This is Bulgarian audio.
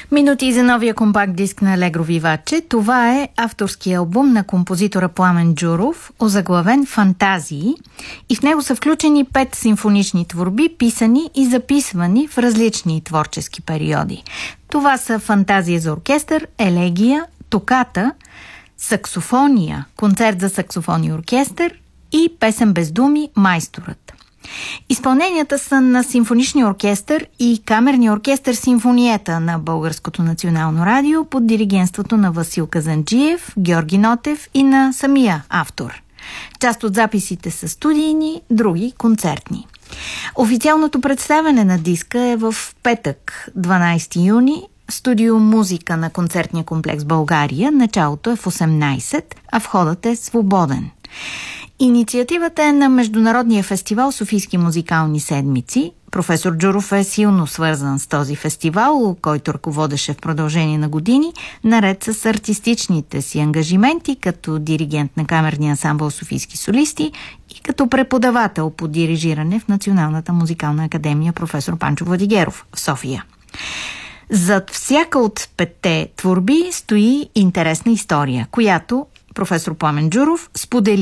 Минути за новия компакт диск на Алегро Виваче. Това е авторски албум на композитора Пламен Джуров, озаглавен «Фантазии», и в него са включени 5 симфонични творби, писани и записвани в различни творчески периоди. Това са «Фантазия за оркестър», «Елегия», «Токата», «Саксофония», «Концерт за саксофон и оркестър» и «Песен без думи», «Майсторът». Изпълненията са на симфоничния оркестър и камерния оркестър Симфониета на Българското национално радио под диригентството на Васил Казанджиев, Георги Нотев и на самия автор. Част от записите са студийни, други концертни. Официалното представяне на диска е в петък, 12 юни, в студио Музика на концертния комплекс България. Началото е в 18, а входът е свободен. Инициативата е на Международния фестивал Софийски музикални седмици. Професор Джуров е силно свързан с този фестивал, който ръководеше в продължение на години, наред с артистичните си ангажименти като диригент на камерния ансамбъл Софийски солисти и като преподавател по дирижиране в Националната музикална академия професор Панчо Владигеров в София. Зад всяка от 5 творби стои интересна история, която професор Пламен Джуров сподели